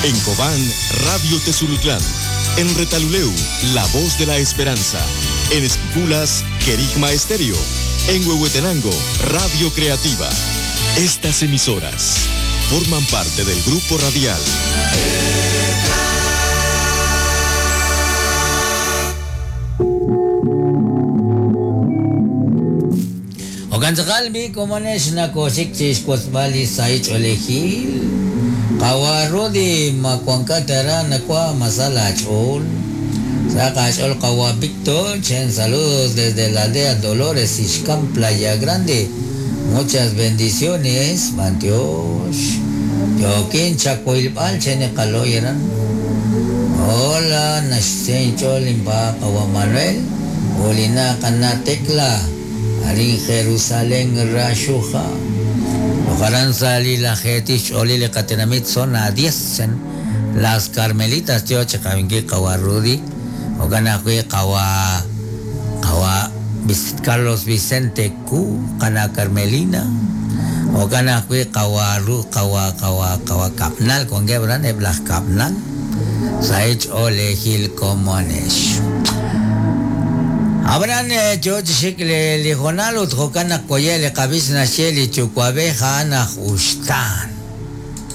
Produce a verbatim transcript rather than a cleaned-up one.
En Cobán, Radio Tezulutlán. En Retaluleu, La Voz de la Esperanza. En Esquipulas, Querigma Estéreo. En Huehuetenango, Radio Creativa. Estas emisoras forman parte del grupo radial Oganzakalbi komonesh na kosikchis kwasbali saich olehil kawarodi makwangkatara na kwa masala chol saca chol kawa Víctor chen saludos desde la aldea Dolores Ixcán Playa Grande. Muchas bendiciones, Mantios. Joaquín Chacoilpal, Chene Caloyeran. Hola, Nashen Cholimpa, Kawa Manuel. Olina Canatekla. Arin Jerusalén Rashuja. Ojaran Sali la Jetish Olile Catenamit son a diez. Las Carmelitas, Tio Chacavingue Kawa Rudy. Oganakwe Kawa. Kawa. Carlos Vicente Q, Cana Carmelina, o Cana Cue Kawaru, Kawa, Kawa, Kawa Capnal, con Gebran, Eblas Capnal, Saich Ole Gil Comonesh. Abran George Shikle, Lijonal, Utkana Coyele, Cabizna Sheli, Chucuabeja, Ana Justan.